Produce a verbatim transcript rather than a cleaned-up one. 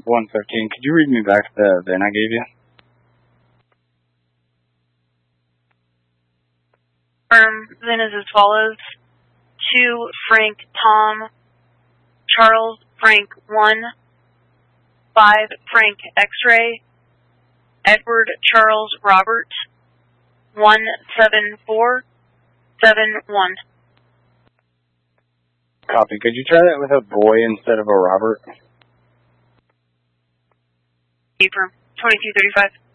one fifteen. Could you read me back the V I N I gave you? Um, then is as follows. two, Frank, Tom, Charles, Frank, one, five, Frank, X-ray, Edward, Charles, Robert, one, seven, four, seven, one. Copy. Could you try that with a boy instead of a Robert? Confirm. twenty-two thirty-five.